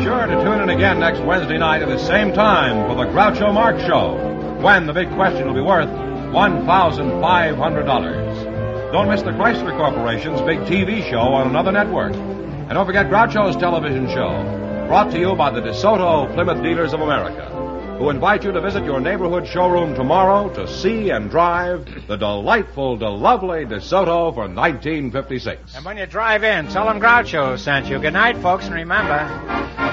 sure to tune in again next Wednesday night at the same time for the Groucho Marx Show, when the big question will be worth $1,500. Don't miss the Chrysler Corporation's big TV show on another network. And don't forget Groucho's television show, brought to you by the DeSoto Plymouth Dealers of America, who invite you to visit your neighborhood showroom tomorrow to see and drive the delightful, lovely DeSoto for 1956. And when you drive in, tell them Groucho sent you. Good night, folks, and remember...